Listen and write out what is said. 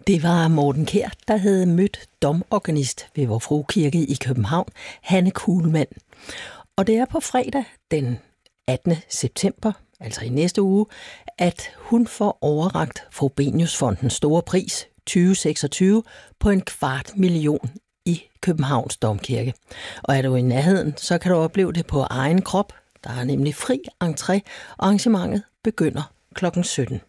Det var Morten Kjær, der havde mødt domorganist ved Vor Frue Kirke i København, Hanne Kuhlmann. Og det er på fredag den 18. september, altså i næste uge, at hun får overrakt Frobeniusfondens store pris 2026 på 250.000 i Københavns Domkirke. Og er du i nærheden, så kan du opleve det på egen krop. Der er nemlig fri entré, og arrangementet begynder kl. 17.